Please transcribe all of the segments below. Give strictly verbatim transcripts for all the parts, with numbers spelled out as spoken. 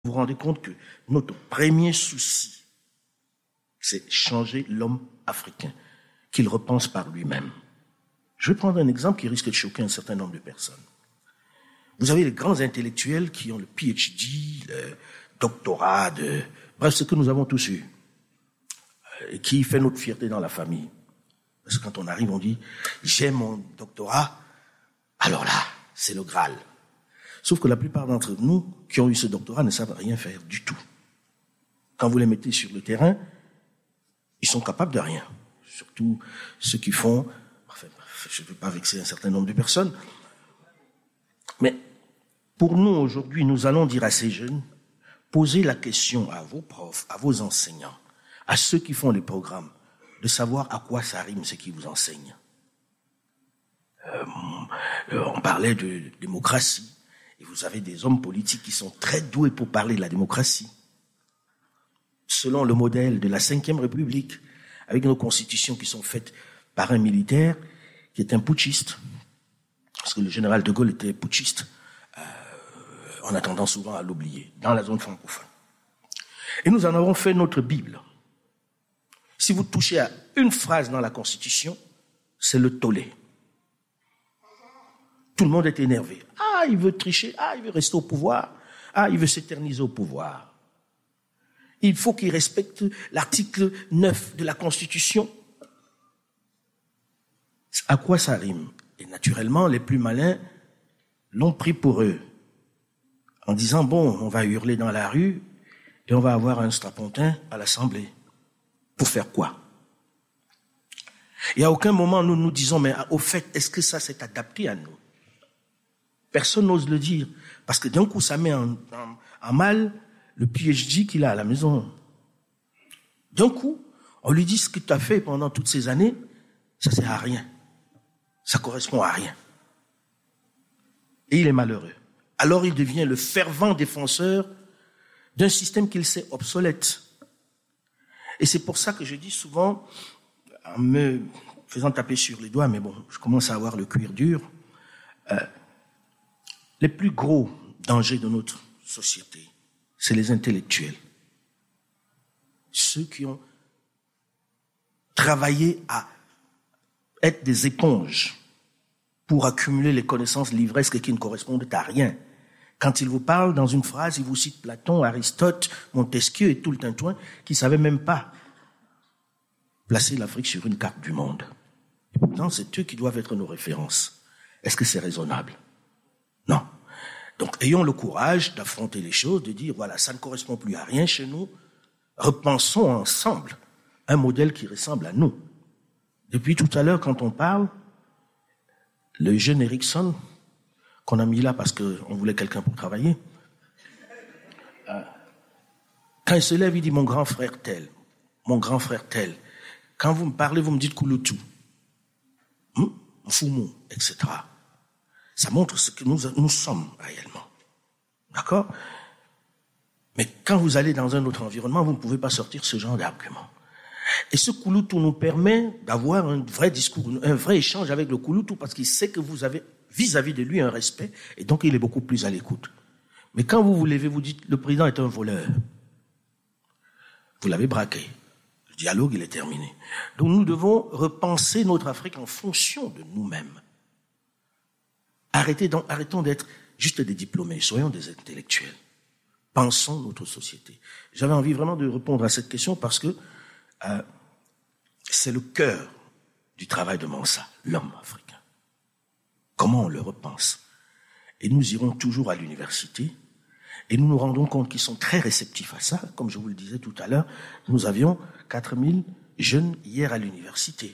Vous vous rendez compte que notre premier souci, c'est changer l'homme africain, qu'il repense par lui-même. Je vais prendre un exemple qui risque de choquer un certain nombre de personnes. Vous avez les grands intellectuels qui ont le P H D, le doctorat, de... bref, ce que nous avons tous eu, et qui fait notre fierté dans la famille. Parce que quand on arrive, on dit « j'ai mon doctorat », alors là, c'est le Graal. Sauf que la plupart d'entre nous qui ont eu ce doctorat ne savent rien faire du tout. Quand vous les mettez sur le terrain, ils sont capables de rien. Surtout ceux qui font... Enfin, je ne veux pas vexer un certain nombre de personnes. Mais pour nous, aujourd'hui, nous allons dire à ces jeunes, posez la question à vos profs, à vos enseignants, à ceux qui font les programmes, de savoir à quoi ça rime ce qu'ils vous enseignent. Euh, on parlait de démocratie. Et vous avez des hommes politiques qui sont très doués pour parler de la démocratie. Selon le modèle de la cinquième République, avec nos constitutions qui sont faites par un militaire qui est un putschiste. Parce que le général de Gaulle était putschiste. Euh, on a tendance souvent à l'oublier, dans la zone francophone. Et nous en avons fait notre Bible. Si vous touchez à une phrase dans la Constitution, c'est le tollé. Tout le monde est énervé. Ah, il veut tricher. Ah, il veut rester au pouvoir. Ah, il veut s'éterniser au pouvoir. Il faut qu'il respecte l'article neuf de la Constitution. À quoi ça rime? Et naturellement, les plus malins l'ont pris pour eux. En disant, bon, on va hurler dans la rue et on va avoir un strapontin à l'Assemblée. Pour faire quoi? Et à aucun moment, nous nous disons, mais au fait, est-ce que ça s'est adapté à nous? Personne n'ose le dire. Parce que d'un coup, ça met en, en, en mal le P H D qu'il a à la maison. D'un coup, on lui dit ce que tu as fait pendant toutes ces années, ça sert à rien. Ça correspond à rien. Et il est malheureux. Alors il devient le fervent défenseur d'un système qu'il sait obsolète. Et c'est pour ça que je dis souvent, en me faisant taper sur les doigts, mais bon, je commence à avoir le cuir dur, euh, les plus gros dangers de notre société, c'est les intellectuels. Ceux qui ont travaillé à être des éponges pour accumuler les connaissances livresques qui ne correspondent à rien. Quand ils vous parlent dans une phrase, ils vous citent Platon, Aristote, Montesquieu et tout le tintouin qui ne savaient même pas placer l'Afrique sur une carte du monde. Et pourtant, c'est eux qui doivent être nos références. Est-ce que c'est raisonnable? Non. Donc, ayons le courage d'affronter les choses, de dire, voilà, ça ne correspond plus à rien chez nous. Repensons ensemble un modèle qui ressemble à nous. Depuis tout à l'heure, quand on parle, le jeune Erickson, qu'on a mis là parce qu'on voulait quelqu'un pour travailler, euh, quand il se lève, il dit, mon grand frère tel, mon grand frère tel. Quand vous me parlez, vous me dites Kouloutou, hum, Mfoumou, et cetera. Ça montre ce que nous, nous sommes réellement. D'accord? Mais quand vous allez dans un autre environnement, vous ne pouvez pas sortir ce genre d'argument. Et ce Kouloutou nous permet d'avoir un vrai discours, un vrai échange avec le Kouloutou parce qu'il sait que vous avez vis-à-vis de lui un respect et donc il est beaucoup plus à l'écoute. Mais quand vous vous levez, vous dites le président est un voleur. Vous l'avez braqué. Le dialogue, il est terminé. Donc nous devons repenser notre Afrique en fonction de nous-mêmes. Arrêtez donc, arrêtons d'être juste des diplômés, soyons des intellectuels. Pensons notre société. J'avais envie vraiment de répondre à cette question parce que euh, c'est le cœur du travail de Mansa, l'homme africain. Comment on le repense? Et nous irons toujours à l'université et nous nous rendons compte qu'ils sont très réceptifs à ça. Comme je vous le disais tout à l'heure, nous avions quatre mille jeunes hier à l'université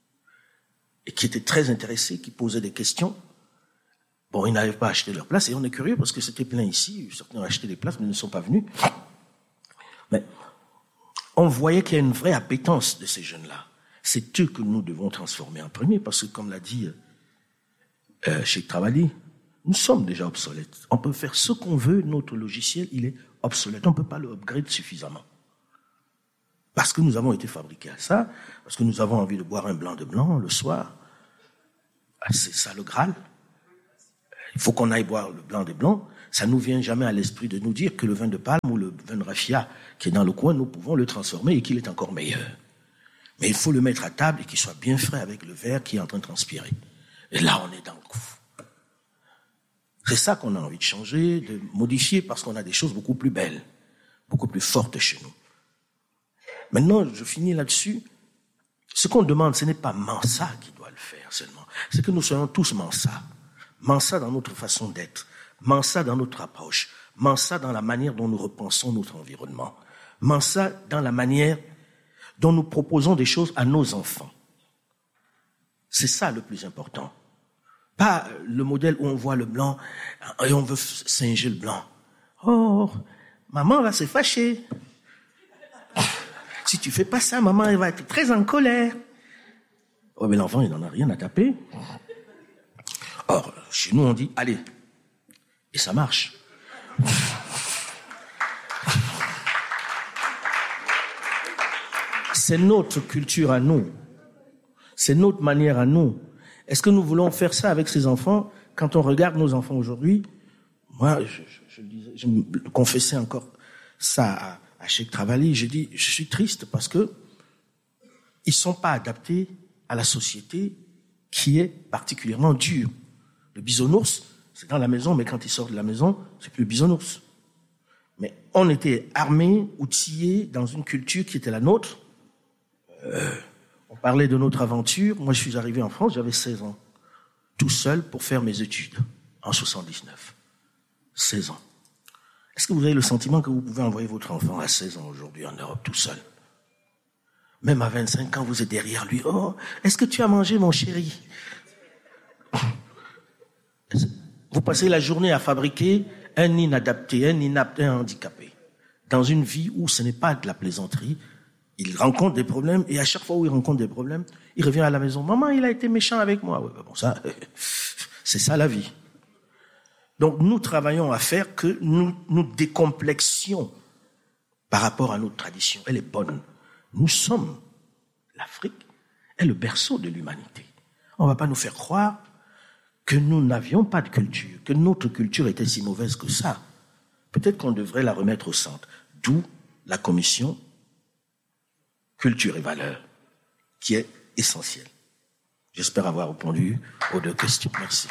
et qui étaient très intéressés, qui posaient des questions. Bon, ils n'arrivent pas à acheter leur place et on est curieux parce que c'était plein ici. Certains ont acheté des places mais ne sont pas venus. Mais on voyait qu'il y a une vraie appétence de ces jeunes-là. C'est eux que nous devons transformer en premier parce que, comme l'a dit euh, Cheikh Travali, nous sommes déjà obsolètes. On peut faire ce qu'on veut, notre logiciel, il est obsolète. On ne peut pas le upgrade suffisamment. Parce que nous avons été fabriqués à ça, parce que nous avons envie de boire un blanc de blanc le soir. C'est ça le Graal. Il faut qu'on aille boire le blanc des blancs. Ça nous vient jamais à l'esprit de nous dire que le vin de palme ou le vin de raffia qui est dans le coin, nous pouvons le transformer et qu'il est encore meilleur. Mais il faut le mettre à table et qu'il soit bien frais avec le verre qui est en train de transpirer. Et là, on est dans le coup. C'est ça qu'on a envie de changer, de modifier, parce qu'on a des choses beaucoup plus belles, beaucoup plus fortes chez nous. Maintenant, je finis là-dessus. Ce qu'on demande, ce n'est pas Mansa qui doit le faire seulement. C'est que nous soyons tous Mansa. Mansa dans notre façon d'être. Mansa dans notre approche. Mansa dans la manière dont nous repensons notre environnement. Mansa dans la manière dont nous proposons des choses à nos enfants. C'est ça le plus important. Pas le modèle où on voit le blanc et on veut singer le blanc. Oh, maman va se fâcher. Si tu fais pas ça, maman elle va être très en colère. Oh, mais l'enfant, il n'en a rien à taper. Or, chez nous, on dit, allez. Et ça marche. C'est notre culture à nous. C'est notre manière à nous. Est-ce que nous voulons faire ça avec ces enfants? Quand on regarde nos enfants aujourd'hui, moi, je, je, je, disais, je me confessais encore ça à, à Cheikh Travali. Je dis, je suis triste parce que ils sont pas adaptés à la société qui est particulièrement dure. Le bisounours, c'est dans la maison, mais quand il sort de la maison, c'est plus le bisounours. Mais on était armés, outillés dans une culture qui était la nôtre. Euh, on parlait de notre aventure. Moi, je suis arrivé en France, j'avais seize ans. Tout seul pour faire mes études, en soixante-dix-neuf. seize ans. Est-ce que vous avez le sentiment que vous pouvez envoyer votre enfant à seize ans aujourd'hui en Europe tout seul? Même à vingt-cinq ans, vous êtes derrière lui. Oh, est-ce que tu as mangé, mon chéri? Vous passez la journée à fabriquer un inadapté, un inapte, un handicapé. Dans une vie où ce n'est pas de la plaisanterie, il rencontre des problèmes et à chaque fois où il rencontre des problèmes, il revient à la maison. Maman, il a été méchant avec moi. Ouais, bon, ça, c'est ça la vie. Donc nous travaillons à faire que nous nous décomplexions par rapport à notre tradition. Elle est bonne. Nous sommes, l'Afrique est le berceau de l'humanité. On ne va pas nous faire croire que nous n'avions pas de culture, que notre culture était si mauvaise que ça. Peut-être qu'on devrait la remettre au centre. D'où la commission culture et valeurs, qui est essentielle. J'espère avoir répondu aux deux questions. Merci.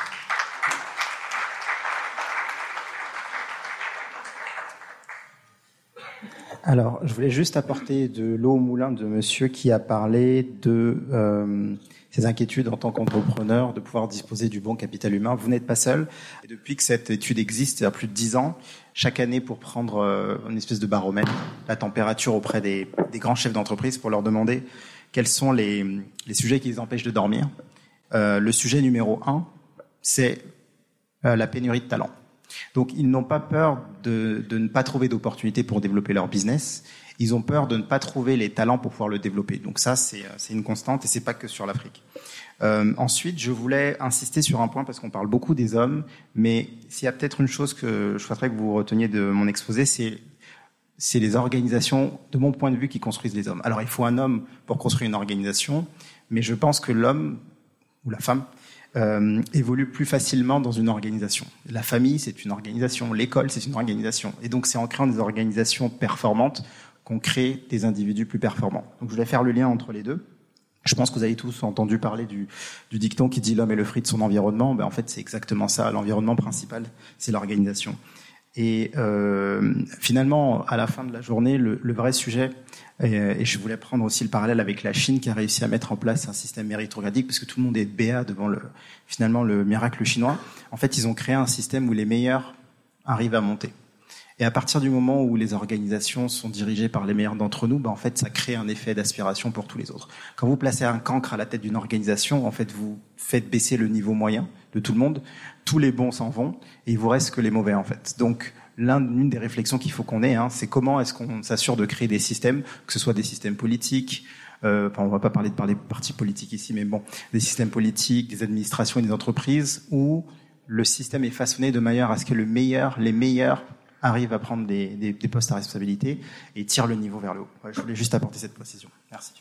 Alors, je voulais juste apporter de l'eau au moulin de monsieur qui a parlé de euh, ses inquiétudes en tant qu'entrepreneur, de pouvoir disposer du bon capital humain. Vous n'êtes pas seul. Et depuis que cette étude existe, il y a plus de dix ans, chaque année pour prendre euh, une espèce de baromètre, la température auprès des, des grands chefs d'entreprise pour leur demander quels sont les, les sujets qui les empêchent de dormir. Euh, le sujet numéro un, c'est euh, la pénurie de talent. Donc, ils n'ont pas peur de, de ne pas trouver d'opportunités pour développer leur business. Ils ont peur de ne pas trouver les talents pour pouvoir le développer. Donc ça, c'est, c'est une constante et c'est pas que sur l'Afrique. Euh, ensuite, je voulais insister sur un point parce qu'on parle beaucoup des hommes, mais s'il y a peut-être une chose que je souhaiterais que vous reteniez de mon exposé, c'est c'est les organisations, de mon point de vue, qui construisent les hommes. Alors, il faut un homme pour construire une organisation, mais je pense que l'homme ou la femme Euh, évolue plus facilement dans une organisation. La famille, c'est une organisation. L'école, c'est une organisation. Et donc, c'est en créant des organisations performantes qu'on crée des individus plus performants. Donc, je voulais faire le lien entre les deux. Je pense que vous avez tous entendu parler du, du dicton qui dit l'homme est le fruit de son environnement. Ben, en fait, c'est exactement ça. L'environnement principal, c'est l'organisation. Et euh, finalement, à la fin de la journée, le, le vrai sujet, et, et je voulais prendre aussi le parallèle avec la Chine qui a réussi à mettre en place un système méritocratique, parce que tout le monde est B A devant le, finalement le miracle chinois. En fait, ils ont créé un système où les meilleurs arrivent à monter. Et à partir du moment où les organisations sont dirigées par les meilleurs d'entre nous, ben en fait, ça crée un effet d'aspiration pour tous les autres. Quand vous placez un cancre à la tête d'une organisation, en fait, vous faites baisser le niveau moyen de tout le monde. Tous les bons s'en vont et il vous reste que les mauvais, en fait. Donc, l'une des réflexions qu'il faut qu'on ait, hein, c'est comment est-ce qu'on s'assure de créer des systèmes, que ce soit des systèmes politiques, euh, enfin, on va pas parler de parler de partis politiques ici, mais bon, des systèmes politiques, des administrations et des entreprises où le système est façonné de manière à ce que le meilleur, les meilleurs arrivent à prendre des, des, des postes à responsabilité et tirent le niveau vers le haut. Ouais, je voulais juste apporter cette précision. Merci.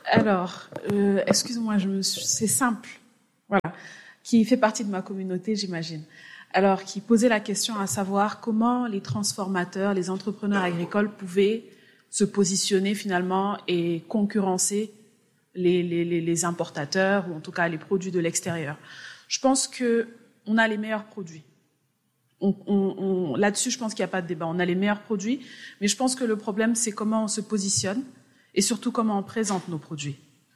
Alors, euh, excuse-moi, je me suis... c'est simple. Voilà. Qui fait partie de ma communauté, j'imagine. Alors, qui posait la question à savoir comment les transformateurs, les entrepreneurs agricoles pouvaient se positionner finalement et concurrencer les, les, les importateurs ou en tout cas les produits de l'extérieur. Je pense que on a les meilleurs produits. On, on, on, là-dessus, je pense qu'il n'y a pas de débat. On a les meilleurs produits, mais je pense que le problème, c'est comment on se positionne et surtout comment on présente nos produits.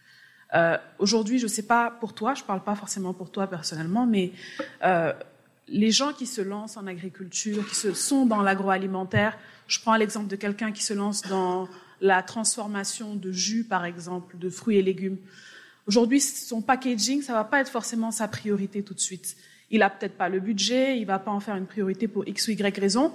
Euh, aujourd'hui, je ne sais pas pour toi, je ne parle pas forcément pour toi personnellement, mais euh, les gens qui se lancent en agriculture, qui se, sont dans l'agroalimentaire, je prends l'exemple de quelqu'un qui se lance dans la transformation de jus, par exemple, de fruits et légumes. Aujourd'hui, son packaging, ça ne va pas être forcément sa priorité tout de suite. Il n'a peut-être pas le budget, il ne va pas en faire une priorité pour X ou Y raison.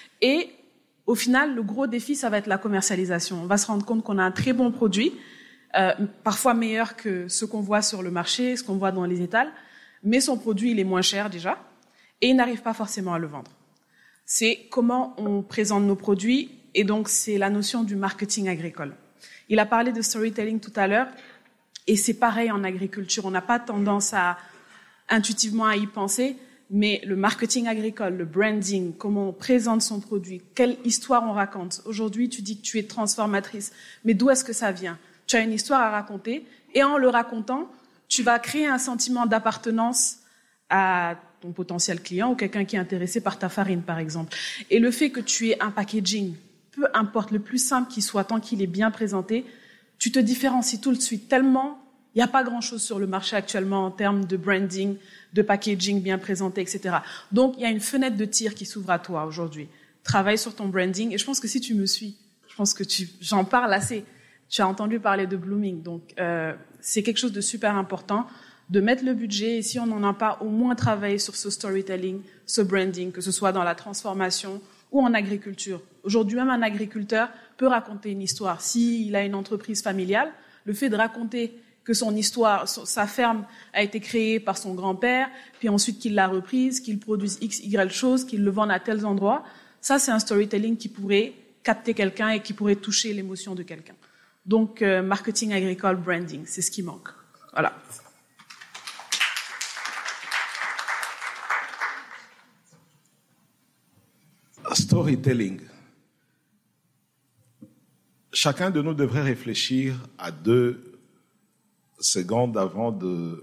Et au final, le gros défi, ça va être la commercialisation. On va se rendre compte qu'on a un très bon produit, euh, parfois meilleur que ce qu'on voit sur le marché, ce qu'on voit dans les étals, mais son produit, il est moins cher déjà, et il n'arrive pas forcément à le vendre. C'est comment on présente nos produits, et donc c'est la notion du marketing agricole. Il a parlé de storytelling tout à l'heure, et c'est pareil en agriculture. On n'a pas tendance à intuitivement à y penser, mais le marketing agricole, le branding, comment on présente son produit, quelle histoire on raconte. Aujourd'hui, tu dis que tu es transformatrice, mais d'où est-ce que ça vient? Tu as une histoire à raconter, et en le racontant, tu vas créer un sentiment d'appartenance à ton potentiel client ou quelqu'un qui est intéressé par ta farine, par exemple. Et le fait que tu aies un packaging, peu importe, le plus simple qu'il soit, tant qu'il est bien présenté, tu te différencies tout de suite tellement. Il n'y a pas grand-chose sur le marché actuellement en termes de branding, de packaging bien présenté, et cetera. Donc, il y a une fenêtre de tir qui s'ouvre à toi aujourd'hui. Travaille sur ton branding. Et je pense que si tu me suis, je pense que tu, j'en parle assez. Tu as entendu parler de blooming. Donc, euh, c'est quelque chose de super important de mettre le budget. Et si on n'en a pas, au moins travailler sur ce storytelling, ce branding, que ce soit dans la transformation ou en agriculture. Aujourd'hui, même un agriculteur peut raconter une histoire. S'il a une entreprise familiale, le fait de raconter que son histoire, sa ferme a été créée par son grand-père, puis ensuite qu'il l'a reprise, qu'il produise X, Y choses, qu'il le vende à tels endroits. Ça, c'est un storytelling qui pourrait capter quelqu'un et qui pourrait toucher l'émotion de quelqu'un. Donc, euh, marketing agricole, branding, c'est ce qui manque. Voilà. Storytelling. Chacun de nous devrait réfléchir à deux secondes avant de,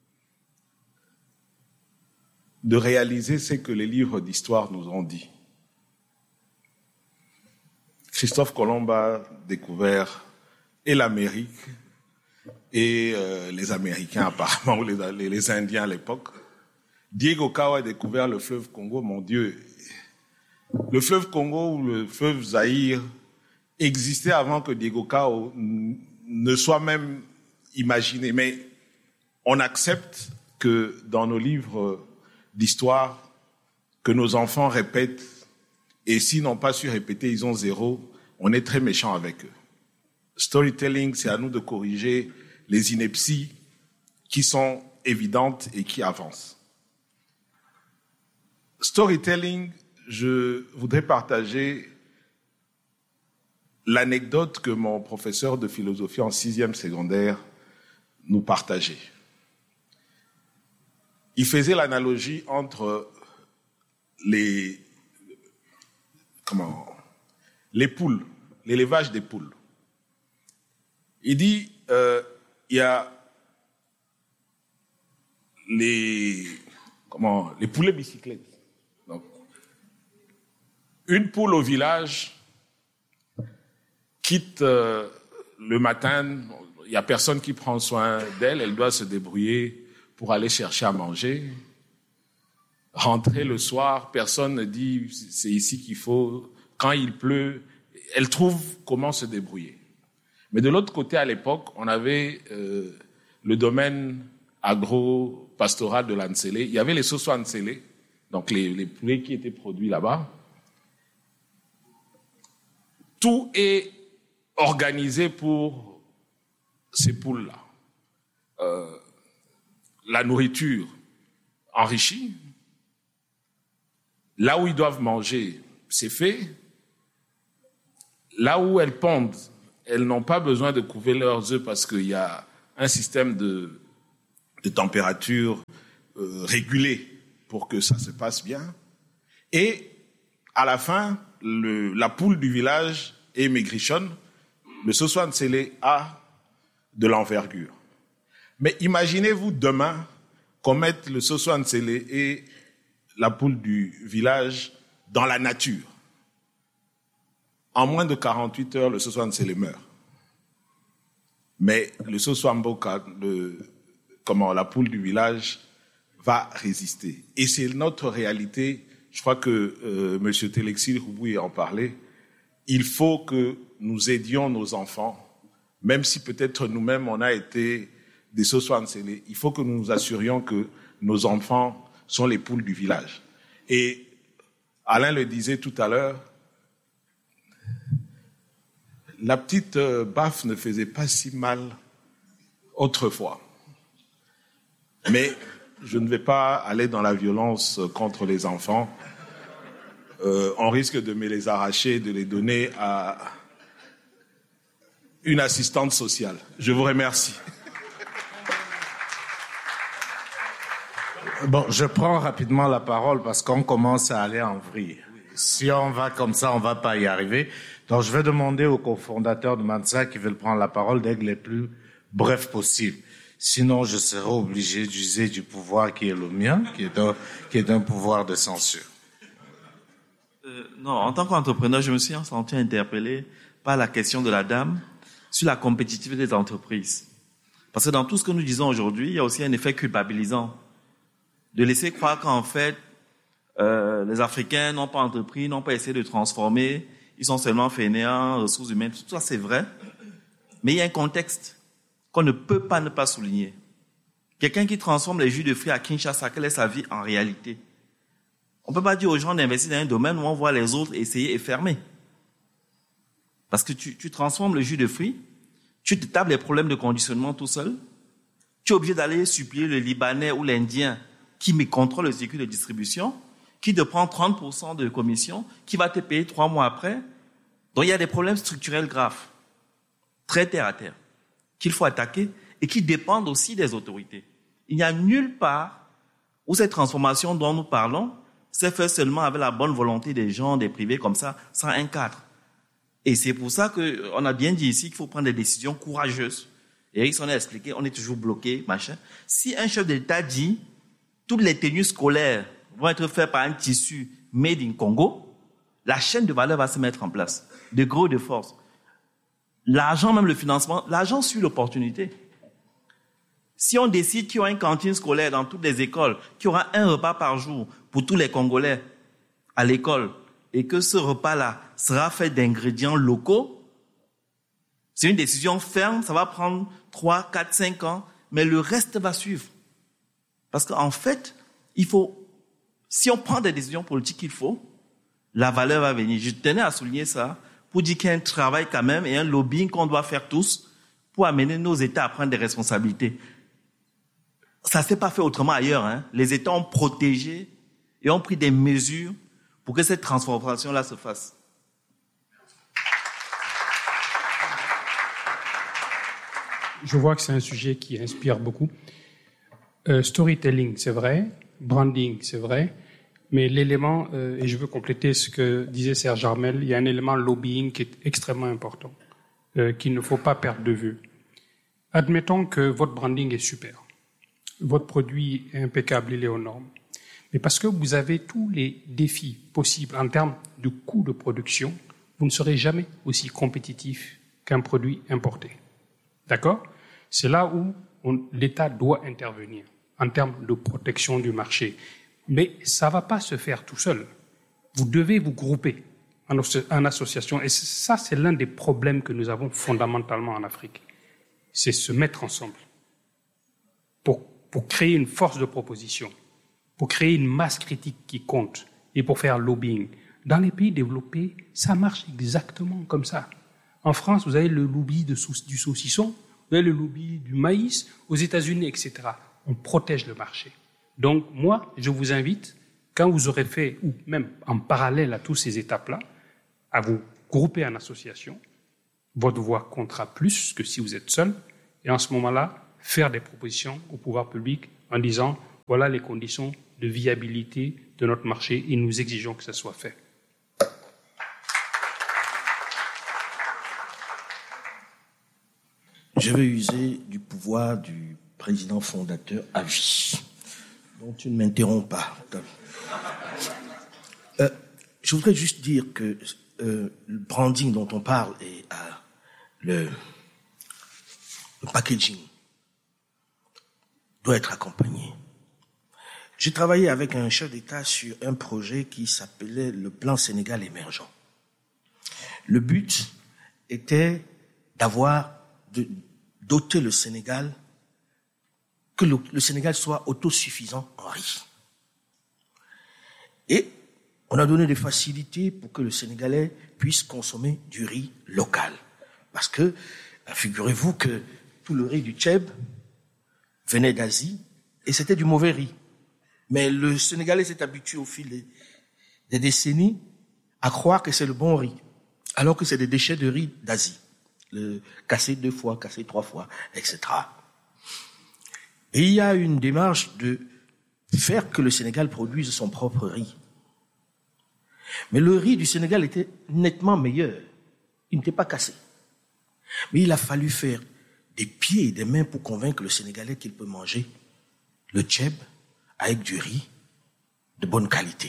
de réaliser ce que les livres d'histoire nous ont dit. Christophe Colomb a découvert et l'Amérique et euh, les Américains apparemment, ou les, les Indiens à l'époque. Diego Cao a découvert le fleuve Congo, mon Dieu. Le fleuve Congo ou le fleuve Zaïre existait avant que Diego Cao ne soit même imaginé. Mais on accepte que dans nos livres d'histoire, que nos enfants répètent, et s'ils n'ont pas su répéter, ils ont zéro, on est très méchant avec eux. Storytelling, c'est à nous de corriger les inepties qui sont évidentes et qui avancent. Storytelling, je voudrais partager l'anecdote que mon professeur de philosophie en sixième secondaire nous partageait. Il faisait l'analogie entre les, comment, les poules, l'élevage des poules. Il dit, euh, il y a les, comment, les poulets bicyclettes. Donc, une poule au village quitte euh, le matin, il n'y a personne qui prend soin d'elle, elle doit se débrouiller pour aller chercher à manger. Rentrer le soir, personne ne dit c'est ici qu'il faut. Quand il pleut, elle trouve comment se débrouiller. Mais de l'autre côté, à l'époque, on avait euh, le domaine agro-pastoral de l'Ansélé. Il y avait les Soso-Ansélé, donc les, les poulets qui étaient produits là-bas. Tout est organisé pour ces poules-là. Euh, la nourriture enrichie, là où ils doivent manger, c'est fait. Là où elles pondent, elles n'ont pas besoin de couver leurs œufs parce qu'il y a un système de, de température euh, régulé pour que ça se passe bien. Et à la fin, le, la poule du village est maigrichonne. Le Sossoane Sélé a de l'envergure. Mais imaginez-vous demain qu'on mette le Sossoane Sélé et la poule du village dans la nature. En moins de quarante-huit heures, le Sossoane Sélé meurt. Mais le Sossoamboka, le, comment, la poule du village, va résister. Et c'est notre réalité. Je crois que euh, M. Télexil Rouboui en parlait. Il faut que nous aidions nos enfants, même si peut-être nous-mêmes on a été des Sossoane Sélé. Il faut que nous nous assurions que nos enfants sont les poules du village. Et Alain le disait tout à l'heure, la petite euh, baffe ne faisait pas si mal autrefois. Mais je ne vais pas aller dans la violence contre les enfants. Euh, on risque de me les arracher, de les donner à une assistante sociale. Je vous remercie. Bon, je prends rapidement la parole parce qu'on commence à aller en vrille. Si on va comme ça, on va pas y arriver. Donc, je vais demander aux cofondateurs de Mansa qui veulent prendre la parole d'être les plus brefs possible. Sinon, je serai obligé d'user du pouvoir qui est le mien, qui est un, qui est un pouvoir de censure. Euh, non, en tant qu'entrepreneur, je me suis senti interpellé par la question de la dame sur la compétitivité des entreprises. Parce que dans tout ce que nous disons aujourd'hui, il y a aussi un effet culpabilisant. De laisser croire qu'en fait, euh, les Africains n'ont pas entrepris, n'ont pas essayé de transformer, ils sont seulement fainéants, ressources humaines, tout ça c'est vrai. Mais il y a un contexte qu'on ne peut pas ne pas souligner. Quelqu'un qui transforme les jus de fruits à Kinshasa, quelle est sa vie en réalité? On ne peut pas dire aux gens d'investir dans un domaine où on voit les autres essayer et fermer. Parce que tu, tu transformes le jus de fruits, tu te tapes les problèmes de conditionnement tout seul, tu es obligé d'aller supplier le Libanais ou l'Indien qui me contrôle le circuit de distribution, qui te prend trente pour cent de commission, qui va te payer trois mois après. Donc il y a des problèmes structurels graves, très terre à terre, qu'il faut attaquer et qui dépendent aussi des autorités. Il n'y a nulle part où cette transformation dont nous parlons s'est faite seulement avec la bonne volonté des gens, des privés comme ça, sans un cadre. Et c'est pour ça qu'on a bien dit ici qu'il faut prendre des décisions courageuses. Et Eric s'en a expliqué, on est toujours bloqué, machin. Si un chef d'État dit toutes les tenues scolaires vont être faites par un tissu made in Congo, la chaîne de valeur va se mettre en place, de gros de force. L'argent, même le financement, l'argent suit l'opportunité. Si on décide qu'il y aura une cantine scolaire dans toutes les écoles, qu'il y aura un repas par jour pour tous les Congolais à l'école, et que ce repas-là sera fait d'ingrédients locaux, c'est une décision ferme, ça va prendre trois, quatre, cinq ans, mais le reste va suivre. Parce qu'en fait, il faut, si on prend des décisions politiques qu'il faut, la valeur va venir. Je tenais à souligner ça pour dire qu'il y a un travail quand même et un lobbying qu'on doit faire tous pour amener nos États à prendre des responsabilités. Ça ne s'est pas fait autrement ailleurs, hein. Les États ont protégé et ont pris des mesures pour que cette transformation-là se fasse. Je vois que c'est un sujet qui inspire beaucoup. Euh, storytelling, c'est vrai. Branding, c'est vrai. Mais l'élément, euh, et je veux compléter ce que disait Serge Armel, il y a un élément lobbying qui est extrêmement important, euh, qu'il ne faut pas perdre de vue. Admettons que votre branding est super. Votre produit est impeccable, il est aux normes. Mais parce que vous avez tous les défis possibles en termes de coût de production, vous ne serez jamais aussi compétitif qu'un produit importé. D'accord? C'est là où on, l'État doit intervenir en termes de protection du marché. Mais ça ne va pas se faire tout seul. Vous devez vous grouper en, en association. Et ça, c'est l'un des problèmes que nous avons fondamentalement en Afrique. C'est se mettre ensemble pour, pour créer une force de proposition, pour créer une masse critique qui compte et pour faire lobbying. Dans les pays développés, ça marche exactement comme ça. En France, vous avez le lobby de, du saucisson, vous avez le lobby du maïs, aux États-Unis, et cetera. On protège le marché. Donc, moi, je vous invite, quand vous aurez fait, ou même en parallèle à toutes ces étapes-là, à vous grouper en association votre voix comptera plus que si vous êtes seul. Et en ce moment-là, faire des propositions au pouvoir public en disant « voilà les conditions de viabilité de notre marché et nous exigeons que ça soit fait ». Je vais user du pouvoir du président fondateur à vie. Donc tu ne m'interromps pas. Euh, je voudrais juste dire que euh, le branding dont on parle et euh, le, le packaging doit être accompagné. J'ai travaillé avec un chef d'État sur un projet qui s'appelait le plan Sénégal émergent. Le but était d'avoir, de doter le Sénégal, que le, le Sénégal soit autosuffisant en riz. Et on a donné des facilités pour que le Sénégalais puisse consommer du riz local. Parce que, figurez-vous que tout le riz du Tchèb venait d'Asie et c'était du mauvais riz. Mais le Sénégalais s'est habitué au fil des, des décennies à croire que c'est le bon riz, alors que c'est des déchets de riz d'Asie. Le cassé deux fois, cassé trois fois, et cetera. Et il y a une démarche de faire que le Sénégal produise son propre riz. Mais le riz du Sénégal était nettement meilleur. Il n'était pas cassé. Mais il a fallu faire des pieds et des mains pour convaincre le Sénégalais qu'il peut manger le tchèb avec du riz de bonne qualité.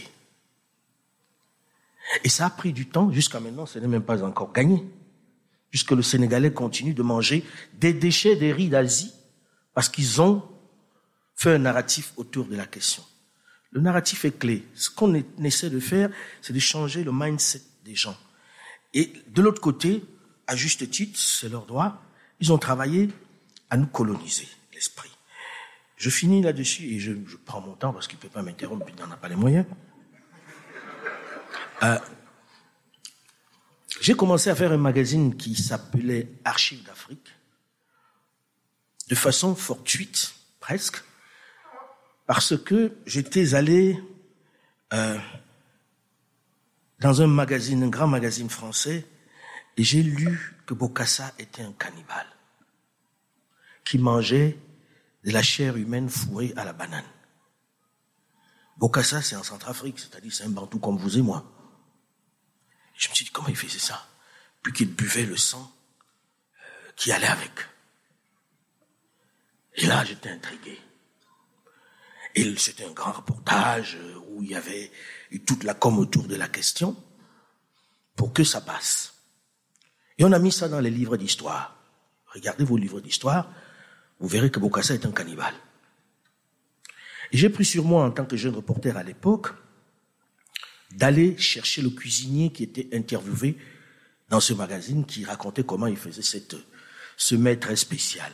Et ça a pris du temps. Jusqu'à maintenant, ce n'est même pas encore gagné. Puisque le Sénégalais continue de manger des déchets des riz d'Asie parce qu'ils ont fait un narratif autour de la question. Le narratif est clé. Ce qu'on essaie de faire, c'est de changer le mindset des gens. Et de l'autre côté, à juste titre, c'est leur droit, ils ont travaillé à nous coloniser l'esprit. Je finis là-dessus et je, je prends mon temps parce qu'il ne peut pas m'interrompre, il n'en a pas les moyens. Euh, j'ai commencé à faire un magazine qui s'appelait Archives d'Afrique, de façon fortuite, presque, parce que j'étais allé euh, dans un magazine, un grand magazine français, et j'ai lu que Bokassa était un cannibale, qui mangeait de la chair humaine fourrée à la banane. Bokassa, c'est en Centrafrique, c'est-à-dire c'est un bantou comme vous et moi. Et je me suis dit, comment il faisait ça? Puis qu'il buvait le sang euh, qui allait avec. Et là, j'étais intrigué. Et c'était un grand reportage où il y avait toute la com autour de la question pour que ça passe. Et on a mis ça dans les livres d'histoire. Regardez vos livres d'histoire, vous verrez que Bokassa est un cannibale. Et j'ai pris sur moi, en tant que jeune reporter à l'époque, d'aller chercher le cuisinier qui était interviewé dans ce magazine, qui racontait comment il faisait cette, ce mets très spécial.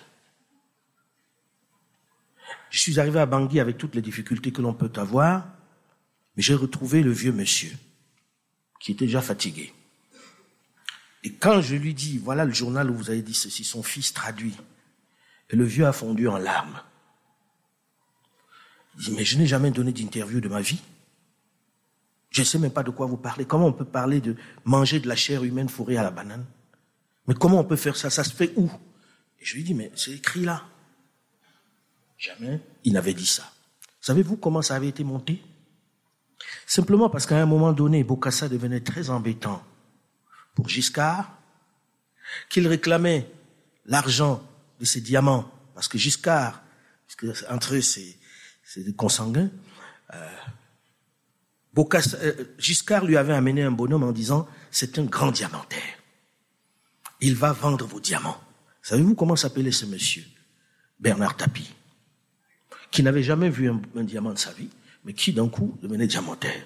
Je suis arrivé à Bangui avec toutes les difficultés que l'on peut avoir, mais j'ai retrouvé le vieux monsieur, qui était déjà fatigué. Et quand je lui dis, voilà le journal où vous avez dit ceci, son fils traduit, et le vieux a fondu en larmes. Il dit, mais je n'ai jamais donné d'interview de ma vie. Je ne sais même pas de quoi vous parlez. Comment on peut parler de manger de la chair humaine fourrée à la banane? Mais comment on peut faire ça? Ça se fait où? Et je lui dis, mais c'est écrit là. Jamais il n'avait dit ça. Savez-vous comment ça avait été monté? Simplement parce qu'à un moment donné, Bokassa devenait très embêtant pour Giscard, qu'il réclamait l'argent de ses diamants, parce que Giscard, parce que entre eux c'est, c'est des consanguins, euh, Bokassa, euh, Giscard lui avait amené un bonhomme en disant, c'est un grand diamantaire. Il va vendre vos diamants. Savez-vous comment s'appelait ce monsieur? Bernard Tapie, qui n'avait jamais vu un, un diamant de sa vie, mais qui d'un coup devenait diamantaire.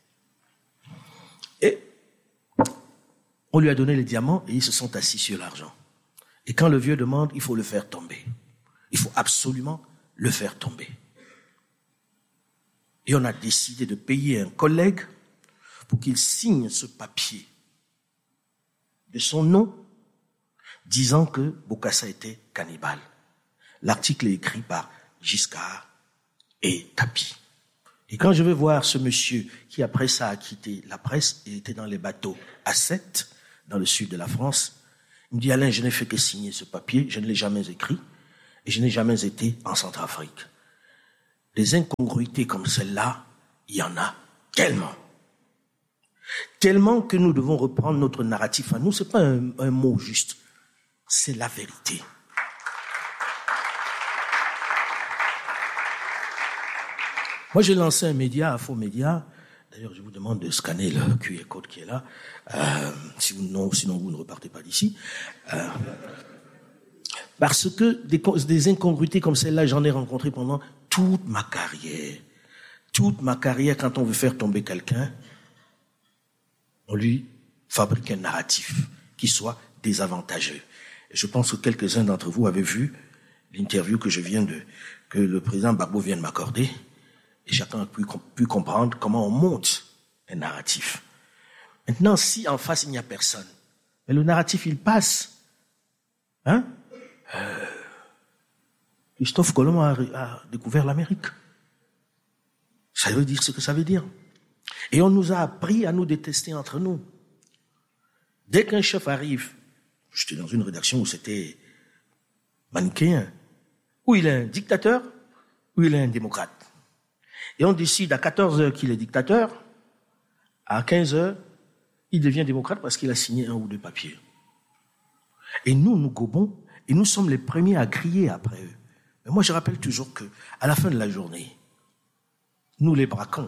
Et on lui a donné les diamants et ils se sont assis sur l'argent. Et quand le vieux demande, il faut le faire tomber. Il faut absolument le faire tomber. Et on a décidé de payer un collègue pour qu'il signe ce papier de son nom, disant que Bokassa était cannibale. L'article est écrit par Giscard et Tapie. Et quand je vais voir ce monsieur qui après ça a quitté la presse et était dans les bateaux à Sète, dans le sud de la France, Il me dit, Alain, je n'ai fait que signer ce papier, je ne l'ai jamais écrit, et je n'ai jamais été en Centrafrique. Des incongruités comme celle-là, il y en a tellement. Tellement que nous devons reprendre notre narratif à nous. C'est pas un, un mot juste, c'est la vérité. Moi, j'ai lancé un média, Afro-Média. D'ailleurs, je vous demande de scanner le Q R code qui est là. Euh, si vous, non, sinon, vous ne repartez pas d'ici. Euh, parce que des, des incongruités comme celle-là, j'en ai rencontré pendant toute ma carrière. Toute ma carrière, quand on veut faire tomber quelqu'un, on lui fabrique un narratif qui soit désavantageux. Et je pense que quelques-uns d'entre vous avaient vu l'interview que je viens de, que le président Gbagbo vient de m'accorder. Et chacun a pu, pu comprendre comment on monte un narratif. Maintenant, si en face il n'y a personne, mais le narratif il passe. Hein? Euh, Christophe Colomb a, a découvert l'Amérique. Ça veut dire ce que ça veut dire. Et on nous a appris à nous détester entre nous. Dès qu'un chef arrive, j'étais dans une rédaction où c'était manichéen, où il est un dictateur, où il est un démocrate. Et on décide à quatorze heures qu'il est dictateur, à quinze heures, il devient démocrate parce qu'il a signé un ou deux papiers. Et nous, nous gobons, et nous sommes les premiers à crier après eux. Mais moi, je rappelle toujours que, à la fin de la journée, nous les braquons.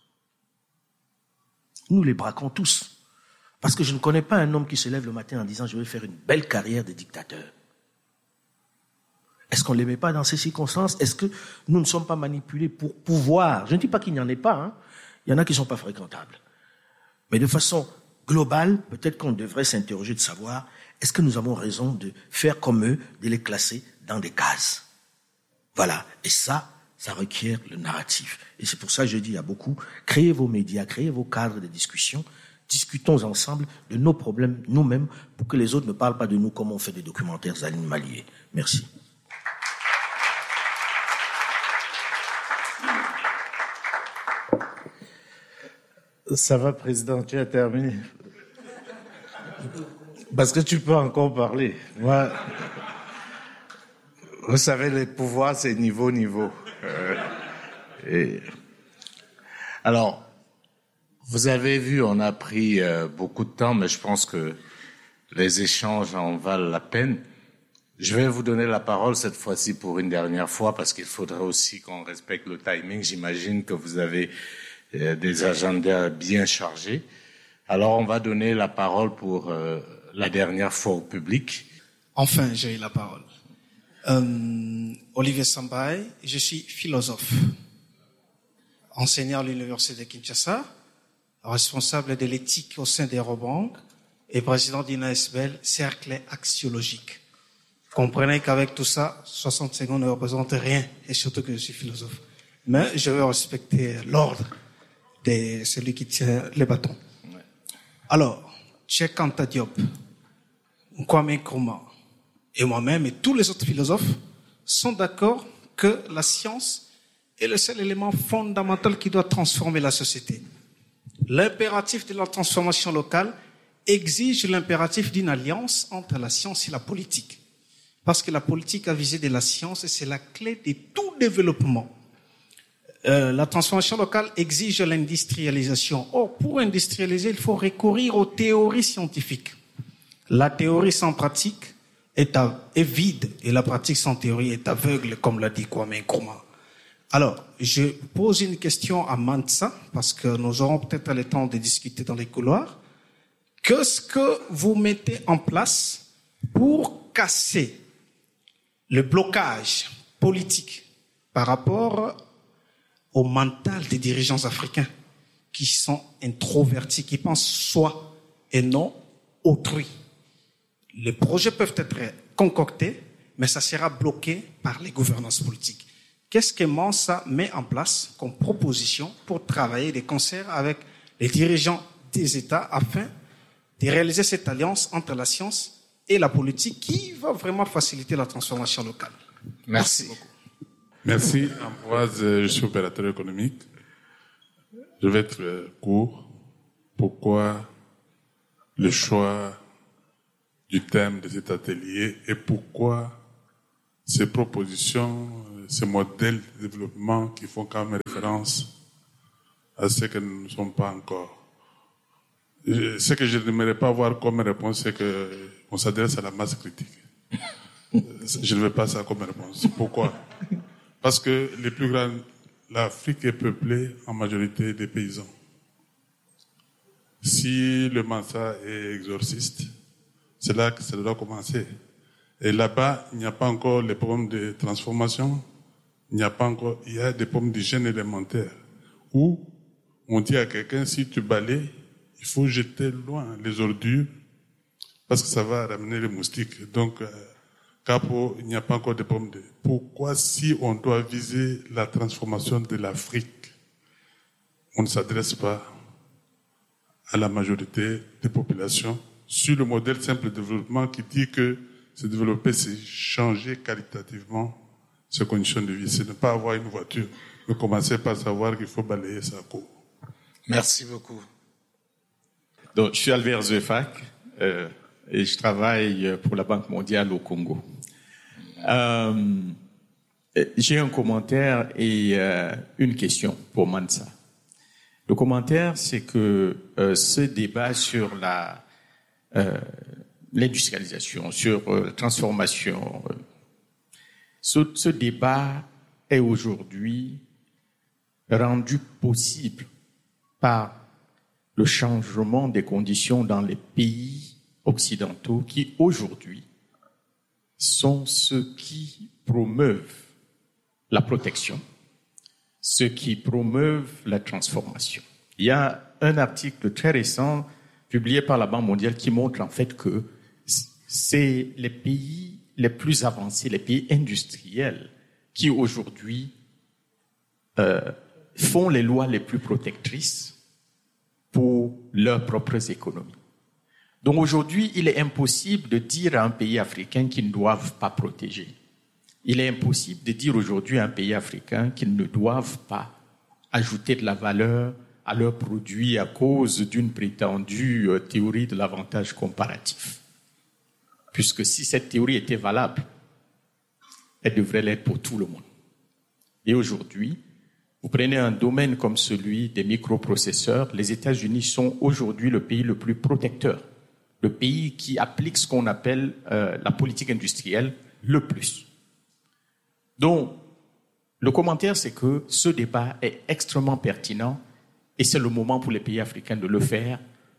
Nous les braquons tous. Parce que je ne connais pas un homme qui se lève le matin en disant « je vais faire une belle carrière de dictateur ». Est-ce qu'on ne les met pas dans ces circonstances? Est-ce que nous ne sommes pas manipulés pour pouvoir? Je ne dis pas qu'il n'y en ait pas. Hein. Il y en a qui ne sont pas fréquentables. Mais de façon globale, peut-être qu'on devrait s'interroger de savoir est-ce que nous avons raison de faire comme eux, de les classer dans des cases? Voilà. Et ça, ça requiert le narratif. Et c'est pour ça que je dis à beaucoup, créez vos médias, créez vos cadres de discussion, discutons ensemble de nos problèmes nous-mêmes pour que les autres ne parlent pas de nous comme on fait des documentaires animaliers. Merci. Ça va, Président, tu as terminé. Parce que tu peux encore parler. Moi, vous savez, les pouvoirs, c'est niveau, niveau. Euh, et... Alors, vous avez vu, on a pris euh, beaucoup de temps, mais je pense que les échanges en valent la peine. Je vais vous donner la parole cette fois-ci pour une dernière fois, parce qu'il faudrait aussi qu'on respecte le timing. J'imagine que vous avez euh, des agendas bien chargés. Alors, on va donner la parole pour euh, la dernière fois au public. Enfin, j'ai eu la parole. Euh, Olivier Sambaï, je suis philosophe, enseignant à l'Université de Kinshasa, responsable de l'éthique au sein des Robank et président d'I N A S B L, cercle axiologique. Comprenez qu'avec tout ça, soixante secondes ne représentent rien, et surtout que je suis philosophe. Mais je veux respecter l'ordre de celui qui tient les bâtons. Alors, Cheikh Anta Diop, Kwame Nkrumah, et moi-même et tous les autres philosophes sont d'accord que la science est le seul élément fondamental qui doit transformer la société. L'impératif de la transformation locale exige l'impératif d'une alliance entre la science et la politique. Parce que la politique a visé de la science et c'est la clé de tout développement. Euh, la transformation locale exige l'industrialisation. Or, pour industrialiser, il faut recourir aux théories scientifiques. La théorie sans pratique est, à, est vide et la pratique sans théorie est aveugle, comme l'a dit Kwame Nkrumah. Alors, je pose une question à Mansa, parce que nous aurons peut-être le temps de discuter dans les couloirs. Qu'est-ce que vous mettez en place pour casser le blocage politique par rapport au mental des dirigeants africains qui sont introvertis, qui pensent soi et non autrui? Les projets peuvent être concoctés, mais ça sera bloqué par les gouvernances politiques. Qu'est-ce que Mansa met en place comme proposition pour travailler de concert avec les dirigeants des États afin de réaliser cette alliance entre la science et la politique qui va vraiment faciliter la transformation locale? Merci. Merci beaucoup. Merci. Ambroise, je suis opérateur économique. Je vais être court. Pourquoi le choix du thème de cet atelier et pourquoi ces propositions, ces modèles de développement qui font quand même référence à ce que nous ne sommes pas encore. Ce que je n'aimerais pas avoir comme réponse, c'est qu'on s'adresse à la masse critique. Je ne veux pas ça comme réponse. Pourquoi? Parce que les plus grands, l'Afrique est peuplée en majorité des paysans. Si le Mansa est exorciste, c'est là que ça doit commencer. Et là-bas, il n'y a pas encore les problèmes de transformation, il n'y a pas encore, il y a des problèmes d'hygiène élémentaire, où on dit à quelqu'un, si tu balayes, il faut jeter loin les ordures, parce que ça va ramener les moustiques. Donc, euh, Capo, il n'y a pas encore de problème de... Pourquoi, si on doit viser la transformation de l'Afrique, on ne s'adresse pas à la majorité des populations sur le modèle simple de développement qui dit que se développer, c'est changer qualitativement ses conditions de vie. C'est ne pas avoir une voiture, mais commencer par savoir qu'il faut balayer sa cour. Merci beaucoup. Donc, je suis Albert Zefak euh, et je travaille pour la Banque mondiale au Congo. Euh, j'ai un commentaire et euh, une question pour Mansa. Le commentaire, c'est que euh, ce débat sur la euh, l'industrialisation, sur euh, la transformation, euh, ce, ce débat est aujourd'hui rendu possible par le changement des conditions dans les pays occidentaux qui, aujourd'hui, sont ceux qui promeuvent la protection, ceux qui promeuvent la transformation. Il y a un article très récent publié par la Banque mondiale qui montre en fait que c'est les pays les plus avancés, les pays industriels, qui aujourd'hui euh, font les lois les plus protectrices pour leurs propres économies. Donc aujourd'hui, il est impossible de dire à un pays africain qu'ils ne doivent pas protéger. Il est impossible de dire aujourd'hui à un pays africain qu'ils ne doivent pas ajouter de la valeur à leurs produits à cause d'une prétendue théorie de l'avantage comparatif. Puisque si cette théorie était valable, elle devrait l'être pour tout le monde. Et aujourd'hui, vous prenez un domaine comme celui des microprocesseurs, les États-Unis sont aujourd'hui le pays le plus protecteur, le pays qui applique ce qu'on appelle euh, la politique industrielle le plus. Donc, le commentaire, c'est que ce débat est extrêmement pertinent et c'est le moment pour les pays africains de le faire.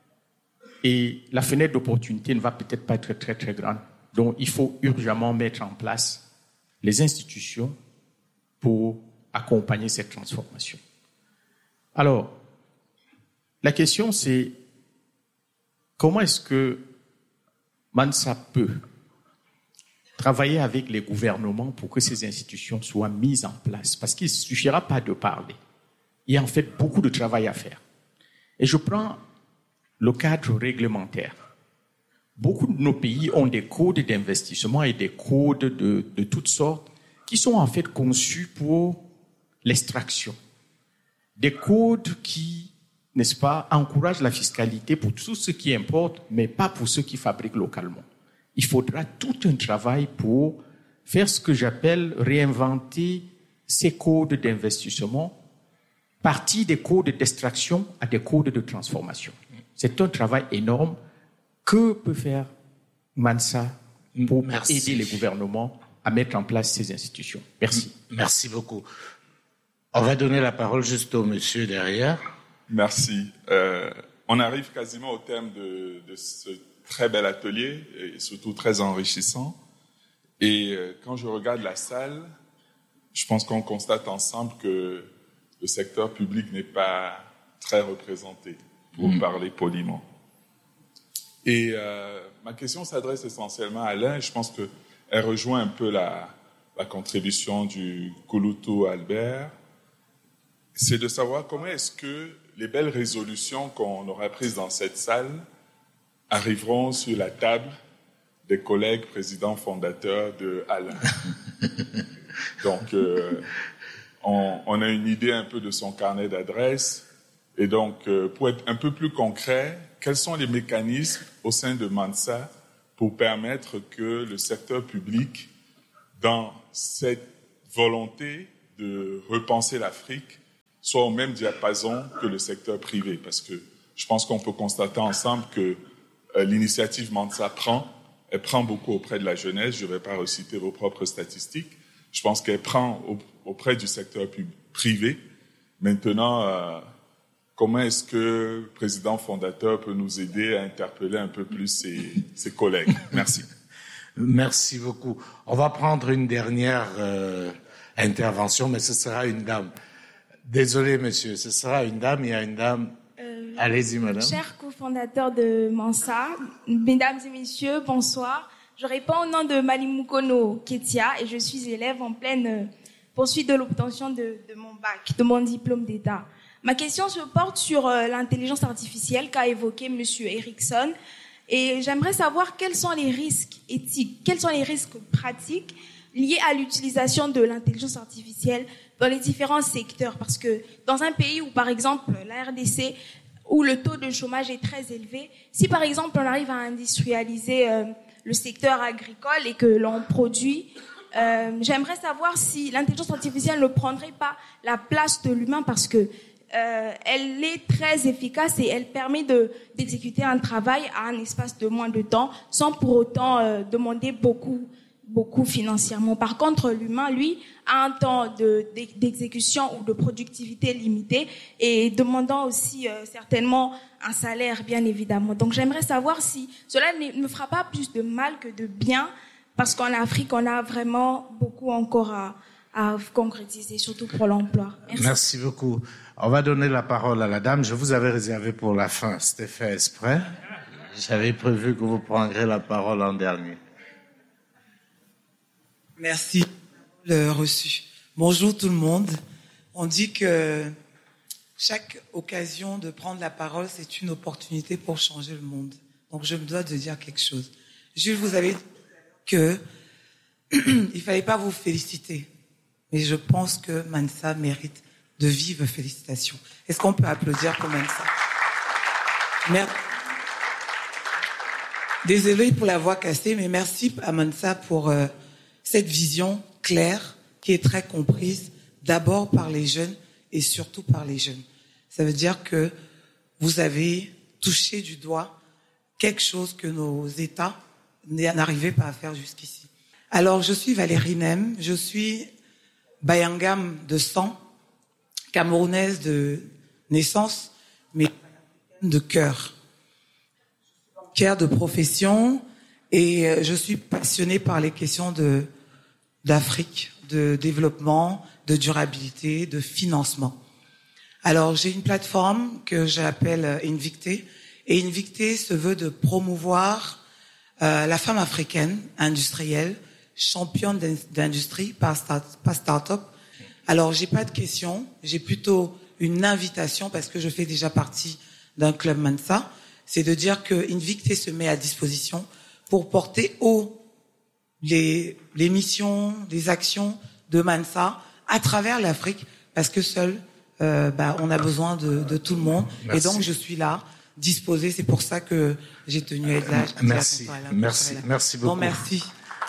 Et la fenêtre d'opportunité ne va peut-être pas être très, très grande. Donc, il faut urgemment mettre en place les institutions pour accompagner cette transformation. Alors, la question, c'est comment est-ce que Mansa peut travailler avec les gouvernements pour que ces institutions soient mises en place? Parce qu'il ne suffira pas de parler. Il y a en fait beaucoup de travail à faire. Et je prends le cadre réglementaire. Beaucoup de nos pays ont des codes d'investissement et des codes de, de toutes sortes qui sont en fait conçus pour l'extraction. Des codes qui, n'est-ce pas, encouragent la fiscalité pour tout ce qui importe, mais pas pour ceux qui fabriquent localement. Il faudra tout un travail pour faire ce que j'appelle réinventer ces codes d'investissement, partir des codes d'extraction à des codes de transformation. C'est un travail énorme. Que peut faire Mansa pour Merci. aider les gouvernements à mettre en place ces institutions? Merci. Merci beaucoup. On va donner la parole juste au monsieur derrière. Merci. Euh, on arrive quasiment au terme de, de ce très bel atelier et surtout très enrichissant. Et euh, quand je regarde la salle, je pense qu'on constate ensemble que le secteur public n'est pas très représenté, pour mmh. parler poliment. Et euh, ma question s'adresse essentiellement à Alain. Je pense qu'elle rejoint un peu la, la contribution du Kouloutou Albert. C'est de savoir comment est-ce que les belles résolutions qu'on aura prises dans cette salle arriveront sur la table des collègues présidents fondateurs de Alain. Donc, euh, on, on a une idée un peu de son carnet d'adresses. Et donc, euh, pour être un peu plus concret, quels sont les mécanismes au sein de Mansa pour permettre que le secteur public, dans cette volonté de repenser l'Afrique, soit au même diapason que le secteur privé. Parce que je pense qu'on peut constater ensemble que euh, l'initiative Mansa prend, elle prend beaucoup auprès de la jeunesse. Je ne vais pas reciter vos propres statistiques. Je pense qu'elle prend au, auprès du secteur pub, privé. Maintenant, euh, comment est-ce que le président fondateur peut nous aider à interpeller un peu plus ses, ses collègues? Merci. Merci beaucoup. On va prendre une dernière euh, intervention, mais ce sera une dame. Désolé, monsieur, ce sera une dame. Il y a une dame. Euh, Allez-y, madame. Cher cofondateur de Mansa, mesdames et messieurs, bonsoir. Je réponds au nom de Malimukono Ketia et je suis élève en pleine poursuite de l'obtention de, de mon bac, de mon diplôme d'État. Ma question se porte sur euh, l'intelligence artificielle qu'a évoqué monsieur Erickson et j'aimerais savoir quels sont les risques éthiques, quels sont les risques pratiques liés à l'utilisation de l'intelligence artificielle dans les différents secteurs. Parce que dans un pays où, par exemple, la R D C, où le taux de chômage est très élevé, si par exemple on arrive à industrialiser euh, le secteur agricole et que l'on produit, euh, j'aimerais savoir si l'intelligence artificielle ne prendrait pas la place de l'humain parce que euh, elle est très efficace et elle permet de, d'exécuter un travail à un espace de moins de temps sans pour autant euh, demander beaucoup beaucoup financièrement. Par contre, l'humain, lui, a un temps de, d'exécution ou de productivité limité et demandant aussi euh, certainement un salaire, bien évidemment. Donc, j'aimerais savoir si cela ne, ne fera pas plus de mal que de bien, parce qu'en Afrique, on a vraiment beaucoup encore à, à concrétiser, surtout pour l'emploi. Merci. Merci beaucoup. On va donner la parole à la dame. Je vous avais réservé pour la fin. C'était fait exprès. J'avais prévu que vous prendrez la parole en dernier. Merci, le reçu. Bonjour tout le monde. On dit que chaque occasion de prendre la parole, c'est une opportunité pour changer le monde. Donc je me dois de dire quelque chose. Jules, vous avez dit que il fallait pas vous féliciter, mais je pense que Mansa mérite de vives félicitations. Est-ce qu'on peut applaudir pour Mansa? Merci. Désolée pour la voix cassée, mais merci à Mansa pour euh, cette vision claire qui est très comprise d'abord par les jeunes et surtout par les jeunes. Ça veut dire que vous avez touché du doigt quelque chose que nos États n'arrivaient pas à faire jusqu'ici. Alors, je suis Valérie Nem, je suis Bayangam de sang, camerounaise de naissance, mais de cœur. Banquière de profession, et je suis passionnée par les questions de d'Afrique, de développement, de durabilité, de financement. Alors, j'ai une plateforme que j'appelle Invicté, et Invicté se veut de promouvoir euh, la femme africaine industrielle, championne d'industrie par, start, par start-up. Alors, j'ai pas de questions, j'ai plutôt une invitation parce que je fais déjà partie d'un club Mansa. C'est de dire que Invicté se met à disposition pour porter haut les, les missions, les actions de Mansa à travers l'Afrique, parce que seul, euh, bah, on a besoin de, de tout le monde. Merci. Et donc, je suis là, disposée. C'est pour ça que j'ai tenu à être là. Merci, merci, merci beaucoup. Bon, merci.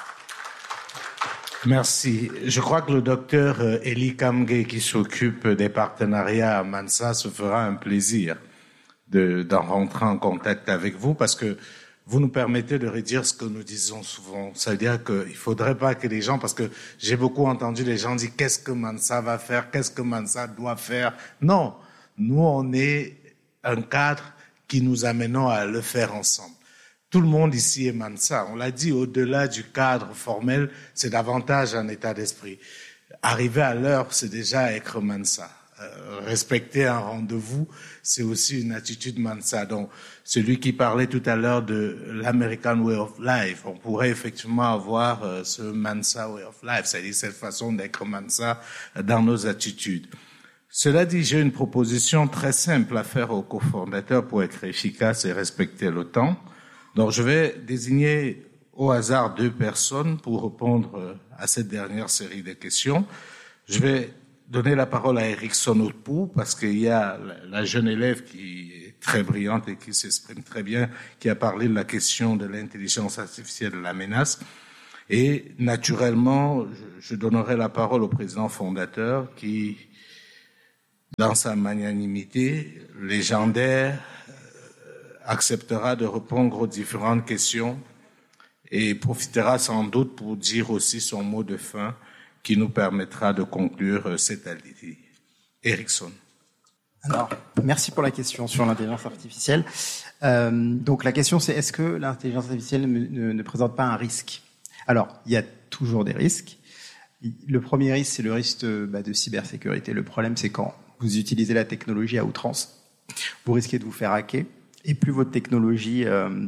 Merci. Je crois que le docteur Eli Kamge, qui s'occupe des partenariats à Mansa, se fera un plaisir de, d'en rentrer en contact avec vous, parce que vous nous permettez de redire ce que nous disons souvent. Ça veut dire qu'il ne faudrait pas que les gens, parce que j'ai beaucoup entendu les gens dire qu'est-ce que Mansa va faire, qu'est-ce que Mansa doit faire. Non, nous on est un cadre qui nous amenons à le faire ensemble. Tout le monde ici est Mansa. On l'a dit, au-delà du cadre formel, c'est davantage un état d'esprit. Arriver à l'heure, c'est déjà être Mansa. Euh, respecter un rendez-vous, c'est aussi une attitude Mansa. Donc, celui qui parlait tout à l'heure de l'American Way of Life, on pourrait effectivement avoir euh, ce Mansa Way of Life, c'est-à-dire cette façon d'être Mansa dans nos attitudes. Cela dit, j'ai une proposition très simple à faire aux cofondateurs pour être efficace et respecter le temps. Donc, je vais désigner au hasard deux personnes pour répondre à cette dernière série de questions. Je vais donner la parole à Erickson Otpou, parce qu'il y a la jeune élève qui est très brillante et qui s'exprime très bien, qui a parlé de la question de l'intelligence artificielle, de la menace. Et naturellement, je, je donnerai la parole au président fondateur qui, dans sa magnanimité légendaire, euh, acceptera de répondre aux différentes questions et profitera sans doute pour dire aussi son mot de fin qui nous permettra de conclure cette atelier. Erickson. Alors, merci pour la question sur l'intelligence artificielle. Euh, donc la question c'est, est-ce que l'intelligence artificielle ne, ne, ne présente pas un risque ? Alors, il y a toujours des risques. Le premier risque, c'est le risque bah, de cybersécurité. Le problème, c'est quand vous utilisez la technologie à outrance, vous risquez de vous faire hacker, et plus votre technologie euh,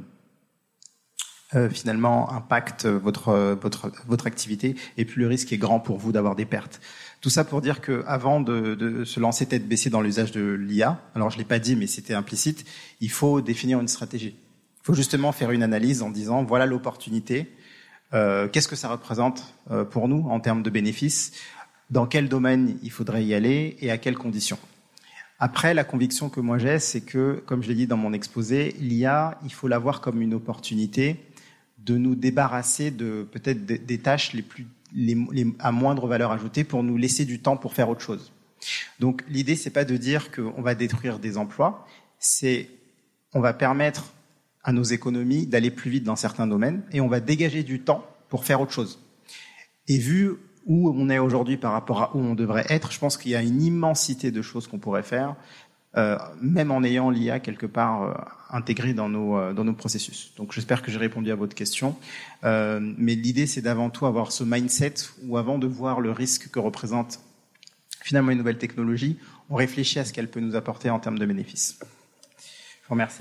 euh, finalement impacte votre votre votre activité, et plus le risque est grand pour vous d'avoir des pertes. Tout ça pour dire que avant de, de se lancer tête baissée dans l'usage de l'I A, alors je l'ai pas dit, mais c'était implicite, il faut définir une stratégie. Il faut justement faire une analyse en disant voilà l'opportunité. Euh, qu'est-ce que ça représente euh, pour nous en termes de bénéfices, dans quel domaine il faudrait y aller et à quelles conditions. Après, la conviction que moi j'ai, c'est que, comme je l'ai dit dans mon exposé, l'I A, il faut la voir comme une opportunité de nous débarrasser de peut-être des, des tâches les plus, les, les, à moindre valeur ajoutée pour nous laisser du temps pour faire autre chose. Donc l'idée, c'est pas de dire qu'on va détruire des emplois, c'est on va permettre à nos économies d'aller plus vite dans certains domaines et on va dégager du temps pour faire autre chose. Et vu où on est aujourd'hui par rapport à où on devrait être, je pense qu'il y a une immensité de choses qu'on pourrait faire, euh, même en ayant l'I A quelque part euh, intégrée dans nos, euh, dans nos processus. Donc j'espère que j'ai répondu à votre question. Euh, mais l'idée, c'est d'avant tout avoir ce mindset où avant de voir le risque que représente finalement une nouvelle technologie, on réfléchit à ce qu'elle peut nous apporter en termes de bénéfices. Je vous remercie.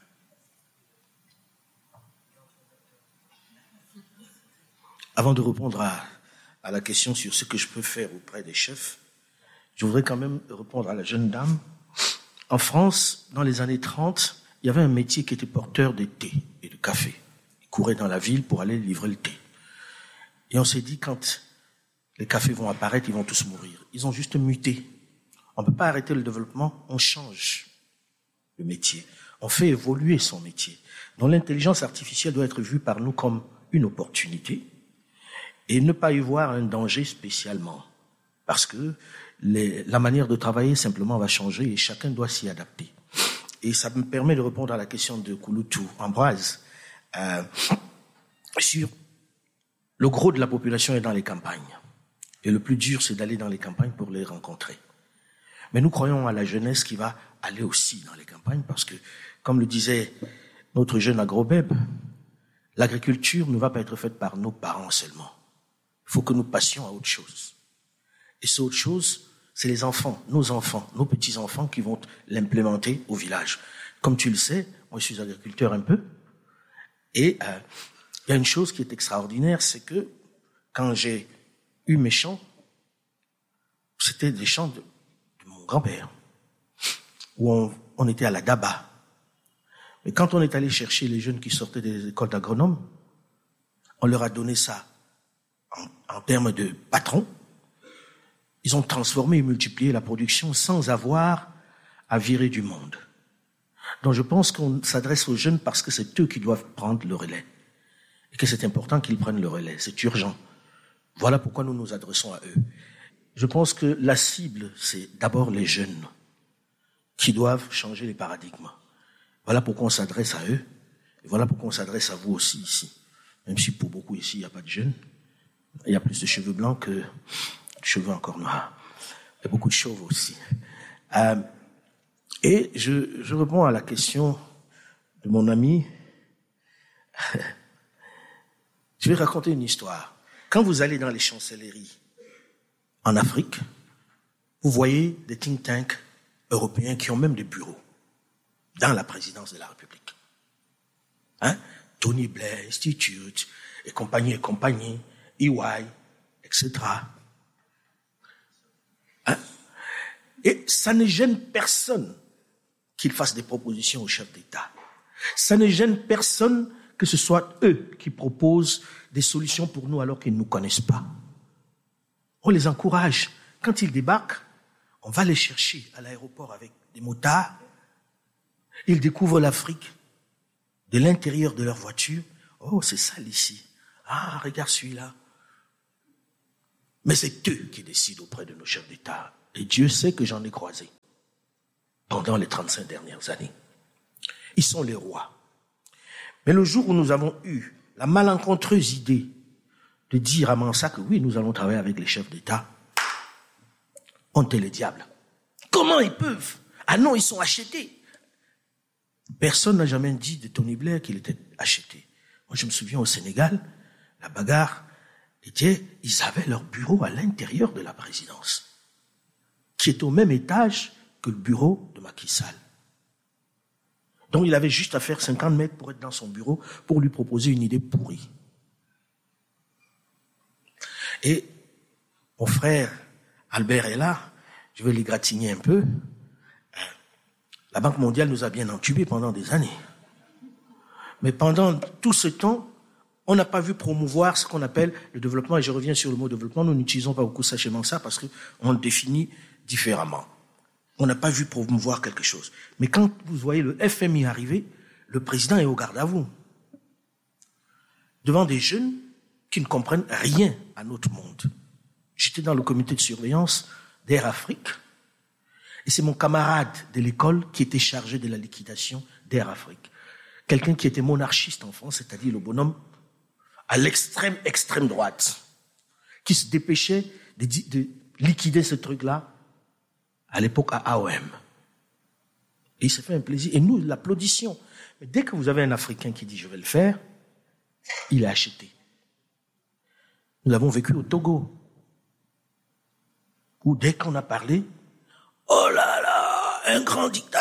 Avant de répondre à, à la question sur ce que je peux faire auprès des chefs, je voudrais quand même répondre à la jeune dame. En France, dans les années trente, il y avait un métier qui était porteur de thé et de café. Ils couraient dans la ville pour aller livrer le thé. Et on s'est dit, quand les cafés vont apparaître, ils vont tous mourir. Ils ont juste muté. On ne peut pas arrêter le développement, on change le métier. On fait évoluer son métier. Donc l'intelligence artificielle doit être vue par nous comme une opportunité, et ne pas y voir un danger spécialement. Parce que les, la manière de travailler simplement va changer et chacun doit s'y adapter. Et ça me permet de répondre à la question de Kouloutou Ambroise. Euh, sur le gros de la population est dans les campagnes. Et le plus dur, c'est d'aller dans les campagnes pour les rencontrer. Mais nous croyons à la jeunesse qui va aller aussi dans les campagnes parce que, comme le disait notre jeune agrobeb, l'agriculture ne va pas être faite par nos parents seulement. Il faut que nous passions à autre chose. Et cette autre chose, c'est les enfants, nos enfants, nos petits-enfants qui vont l'implémenter au village. Comme tu le sais, moi je suis agriculteur un peu, et euh, il y a une chose qui est extraordinaire, c'est que quand j'ai eu mes champs, c'était des champs de, de mon grand-père, où on, on était à la Daba. Mais quand on est allé chercher les jeunes qui sortaient des écoles d'agronomes, on leur a donné ça En, en termes de patrons, ils ont transformé et multiplié la production sans avoir à virer du monde. Donc je pense qu'on s'adresse aux jeunes parce que c'est eux qui doivent prendre le relais. Et que c'est important qu'ils prennent le relais, c'est urgent. Voilà pourquoi nous nous adressons à eux. Je pense que la cible, c'est d'abord les jeunes qui doivent changer les paradigmes. Voilà pourquoi on s'adresse à eux. Et voilà pourquoi on s'adresse à vous aussi ici. Même si pour beaucoup ici, il n'y a pas de jeunes. Il y a plus de cheveux blancs que de cheveux encore noirs. Il y a beaucoup de chauves aussi. Euh, et je, je réponds à la question de mon ami. Je vais raconter une histoire. Quand vous allez dans les chancelleries en Afrique, vous voyez des think tanks européens qui ont même des bureaux dans la présidence de la République. Hein? Tony Blair Institute et compagnie et compagnie. E Y, et cetera. Hein? Et ça ne gêne personne qu'ils fassent des propositions au chef d'État. Ça ne gêne personne que ce soit eux qui proposent des solutions pour nous alors qu'ils ne nous connaissent pas. On les encourage. Quand ils débarquent, on va les chercher à l'aéroport avec des motards Ils découvrent l'Afrique de l'intérieur de leur voiture. Oh, c'est sale ici. Ah, regarde celui-là. Mais c'est eux qui décident auprès de nos chefs d'État. Et Dieu sait que j'en ai croisé pendant les trente-cinq dernières années. Ils sont les rois. Mais le jour où nous avons eu la malencontreuse idée de dire à Mansa que oui, nous allons travailler avec les chefs d'État, on était les diables. Comment ils peuvent? Ah non, ils sont achetés. Personne n'a jamais dit de Tony Blair qu'il était acheté. Moi, je me souviens au Sénégal, la bagarre était, ils avaient leur bureau à l'intérieur de la présidence, qui est au même étage que le bureau de Macky Sall. Donc, il avait juste à faire cinquante mètres pour être dans son bureau, pour lui proposer une idée pourrie. Et mon frère Albert est là, je vais l'égratigner un peu. La Banque mondiale nous a bien entubés pendant des années. Mais pendant tout ce temps, on n'a pas vu promouvoir ce qu'on appelle le développement, et je reviens sur le mot développement, nous n'utilisons pas beaucoup ça chez Mansa parce qu'on le définit différemment. On n'a pas vu promouvoir quelque chose. Mais quand vous voyez le F M I arriver, le président est au garde à vous. Devant des jeunes qui ne comprennent rien à notre monde. J'étais dans le comité de surveillance d'Air Afrique, et c'est mon camarade de l'école qui était chargé de la liquidation d'Air Afrique. Quelqu'un qui était monarchiste en France, c'est-à-dire le bonhomme à l'extrême, extrême droite, qui se dépêchait de, de liquider ce truc-là à l'époque à A O M. Et il s'est fait un plaisir. Et nous, l'applaudissions. Mais dès que vous avez un Africain qui dit « je vais le faire », il est acheté. Nous l'avons vécu au Togo, où dès qu'on a parlé, « oh là là, un grand dictateur !»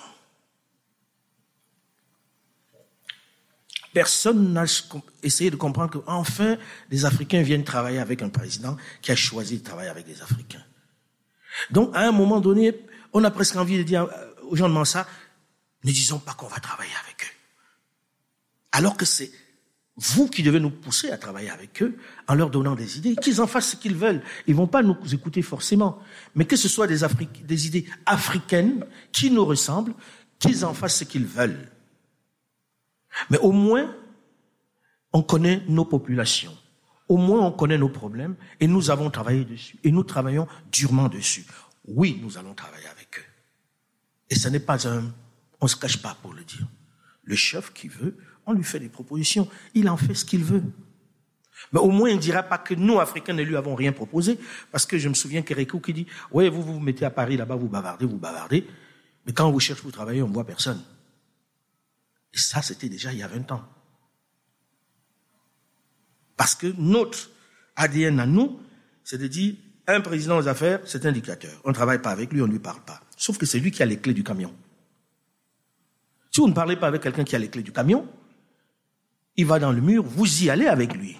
Personne n'a essayé de comprendre qu'enfin, les Africains viennent travailler avec un président qui a choisi de travailler avec des Africains. Donc, à un moment donné, on a presque envie de dire aux gens de Mansa, ne disons pas qu'on va travailler avec eux. Alors que c'est vous qui devez nous pousser à travailler avec eux en leur donnant des idées, qu'ils en fassent ce qu'ils veulent. Ils vont pas nous écouter forcément. Mais que ce soit des, Afri- des idées africaines qui nous ressemblent, qu'ils en fassent ce qu'ils veulent. Mais au moins, on connaît nos populations. Au moins, on connaît nos problèmes et nous avons travaillé dessus. Et nous travaillons durement dessus. Oui, nous allons travailler avec eux. Et ce n'est pas un... On ne se cache pas pour le dire. Le chef qui veut, on lui fait des propositions. Il en fait ce qu'il veut. Mais au moins, il ne dira pas que nous, Africains, ne lui avons rien proposé. Parce que je me souviens qu'Erekou qui dit, ouais, vous, vous vous mettez à Paris, là-bas, vous bavardez, vous bavardez. Mais quand on vous cherche pour travailler, on ne voit personne. Et ça, c'était déjà il y a vingt ans. Parce que notre A D N à nous, c'est de dire, un président aux affaires, c'est un dictateur. On ne travaille pas avec lui, on ne lui parle pas. Sauf que c'est lui qui a les clés du camion. Si vous ne parlez pas avec quelqu'un qui a les clés du camion, il va dans le mur, vous y allez avec lui.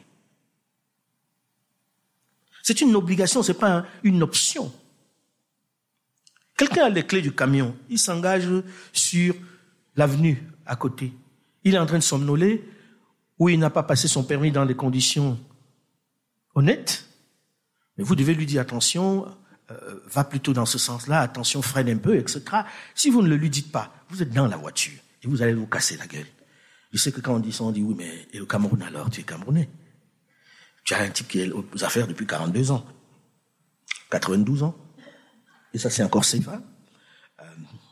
C'est une obligation, c'est pas un, une option. Quelqu'un a les clés du camion, il s'engage sur l'avenue à côté. Il est en train de somnoler, ou il n'a pas passé son permis dans des conditions honnêtes. Mais vous devez lui dire attention, euh, va plutôt dans ce sens-là, attention, freine un peu, et cetera. Si vous ne le lui dites pas, vous êtes dans la voiture et vous allez vous casser la gueule. Je sais que quand on dit ça, on dit oui, mais et au Cameroun alors, tu es Camerounais. Tu as un type qui est aux affaires depuis quarante-deux ans, quatre-vingt-douze ans, et ça c'est encore C F A. Euh,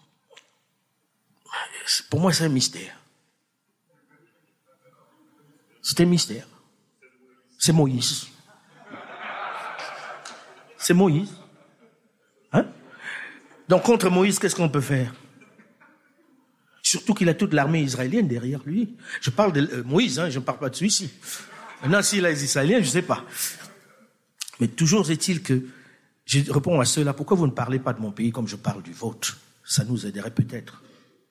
pour moi, c'est un mystère. C'est un mystère. C'est Moïse. C'est Moïse. Hein? Donc, contre Moïse, qu'est-ce qu'on peut faire? Surtout qu'il a toute l'armée israélienne derrière lui. Je parle de euh, Moïse, hein, je ne parle pas de celui-ci. Maintenant, s'il a les Israéliens, je ne sais pas. Mais toujours est-il que, je réponds à ceux-là, pourquoi vous ne parlez pas de mon pays comme je parle du vôtre? Ça nous aiderait peut-être.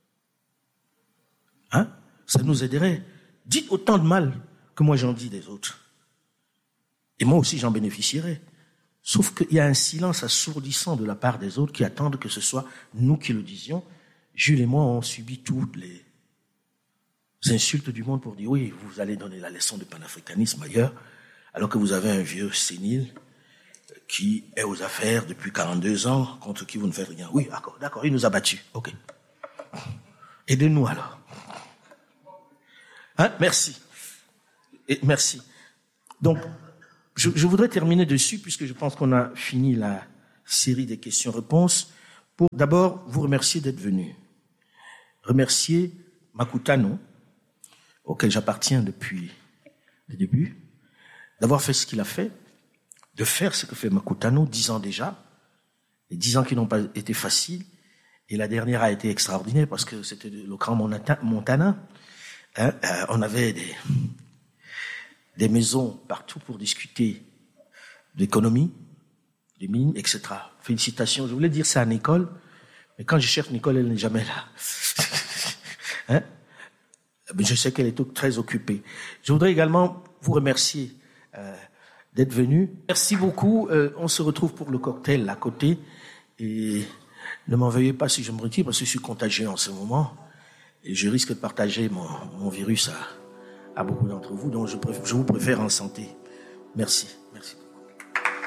Hein? Ça nous aiderait. Dites autant de mal que moi j'en dis des autres. Et moi aussi j'en bénéficierais. Sauf qu'il y a un silence assourdissant de la part des autres qui attendent que ce soit nous qui le disions. Jules et moi, on subit toutes les insultes du monde pour dire oui, vous allez donner la leçon de panafricanisme ailleurs, alors que vous avez un vieux sénile qui est aux affaires depuis quarante-deux ans, contre qui vous ne faites rien. Oui, d'accord, d'accord, il nous a battus. Ok. Aidez-nous alors. Hein? Merci. Et merci. Donc, je, je voudrais terminer dessus, puisque je pense qu'on a fini la série des questions-réponses, pour d'abord vous remercier d'être venu. Remercier Makutano, auquel j'appartiens depuis le début, d'avoir fait ce qu'il a fait, de faire ce que fait Makutano, dix ans déjà, et dix ans qui n'ont pas été faciles, et la dernière a été extraordinaire parce que c'était le Grand Montana. Hein, euh, on avait des, des maisons partout pour discuter d'économie, des mines, et cetera. Félicitations. Je voulais dire ça à Nicole, mais quand je cherche Nicole, elle n'est jamais là. Hein? Mais je sais qu'elle est très occupée. Je voudrais également vous remercier euh, d'être venu. Merci beaucoup. Euh, on se retrouve pour le cocktail à côté. Et ne m'en veuillez pas si je me retire, parce que je suis contagieux en ce moment. Et je risque de partager mon, mon virus à, à beaucoup d'entre vous. Donc je, préfère, je vous préfère en santé. Merci. Merci.